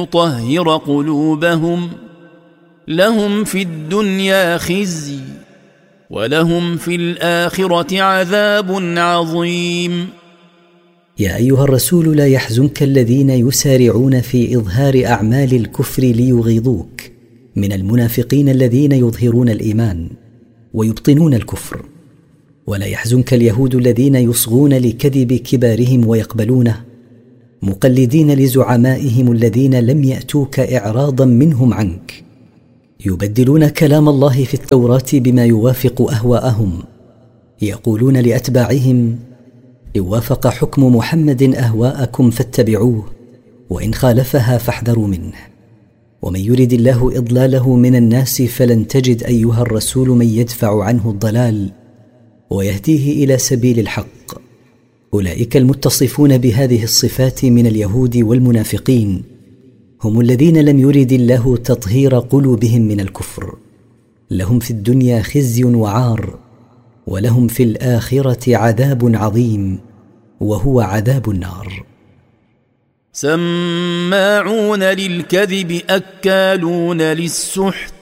يطهر قلوبهم لهم في الدنيا خزي ولهم في الآخرة عذاب عظيم. يا أيها الرسول لا يحزنك الذين يسارعون في إظهار أعمال الكفر ليغيظوك من المنافقين الذين يظهرون الإيمان ويبطنون الكفر، ولا يحزنك اليهود الذين يصغون لكذب كبارهم ويقبلونه مقلدين لزعمائهم الذين لم يأتوك إعراضا منهم عنك، يبدلون كلام الله في التوراة بما يوافق أهواءهم، يقولون لأتباعهم: إن وافق حكم محمد أهواءكم فاتبعوه وإن خالفها فاحذروا منه. ومن يرد الله إضلاله من الناس فلن تجد أيها الرسول من يدفع عنه الضلال ويهديه إلى سبيل الحق. أولئك المتصفون بهذه الصفات من اليهود والمنافقين هم الذين لم يرد الله تطهير قلوبهم من الكفر، لهم في الدنيا خزي وعار ولهم في الآخرة عذاب عظيم وهو عذاب النار. سماعون للكذب أكالون للسحت